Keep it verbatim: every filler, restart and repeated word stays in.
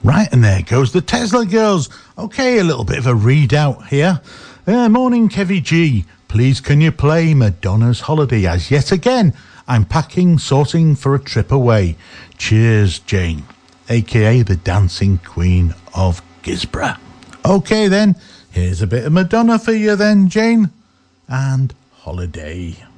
Right, and there goes the Tesla Girls. Okay, a little bit of a readout here. Uh, morning, Kevy G. Please can you play Madonna's Holiday, as yet again I'm packing, sorting for a trip away. Cheers, Jane, a k a the Dancing Queen of Gisborough. Okay then, here's a bit of Madonna for you then, Jane, and Holiday.